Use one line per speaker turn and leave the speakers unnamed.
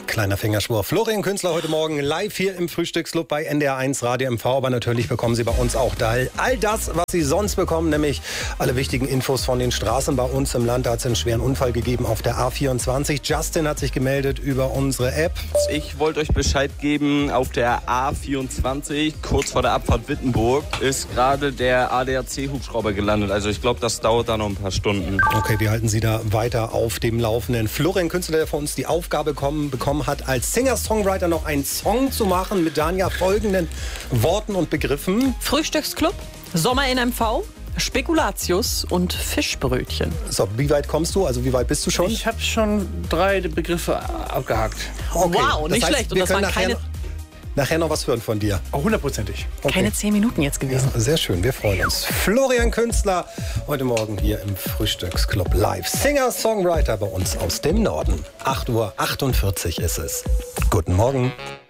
Kleiner Fingerschwur. Florian Künstler heute Morgen live hier im Frühstücksclub bei NDR1 Radio MV. Aber natürlich bekommen Sie bei uns auch all das, was Sie sonst bekommen, nämlich alle wichtigen Infos von den Straßen bei uns im Land. Da hat es einen schweren Unfall gegeben auf der A24. Justin hat sich gemeldet über unsere App.
Ich wollte euch Bescheid geben, auf der A24, kurz vor der Abfahrt Wittenburg, ist gerade der ADAC-Hubschrauber gelandet. Also ich glaube, das dauert da noch ein paar Stunden.
Okay, wir halten Sie da weiter auf dem Laufenden. Florian Künstler, der von uns die Aufgabe bekommen hat, als Singer-Songwriter noch einen Song zu machen mit Dania folgenden Worten und Begriffen.
Frühstücksclub, Sommer in MV, Spekulatius und Fischbrötchen.
So, wie weit kommst du? Also wie weit bist du schon?
Ich habe schon 3 Begriffe abgehakt.
Okay.
Wow, nicht schlecht. Und
wir
das waren
können nachher noch was hören von dir.
Auch 100%ig.
Okay.
keine 10 Minuten jetzt gewesen.
Ja, sehr schön, wir freuen uns. Florian Künstler, heute Morgen hier im Frühstücksclub live. Singer-Songwriter bei uns aus dem Norden. 8:48 Uhr ist es. Guten Morgen.